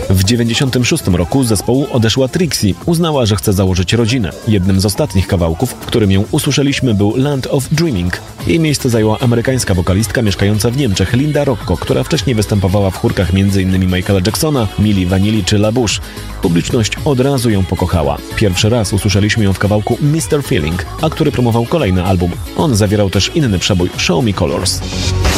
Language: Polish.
W 1996 roku z zespołu odeszła Trixie. Uznała, że chce założyć rodzinę. Jednym z ostatnich kawałków, w którym ją usłyszeliśmy, był Land of Dreaming. Jej miejsce zajęła amerykańska wokalistka mieszkająca w Niemczech, Linda Rocco, która wcześniej występowała w chórkach m.in. Michaela Jacksona, Milli Vanilli czy La Bouche. Publiczność od razu ją pokochała. Pierwszy raz usłyszeliśmy ją w kawałku Mr. Feeling, a który promował kolejny album. On zawierał też inny przebój Show Me Colors.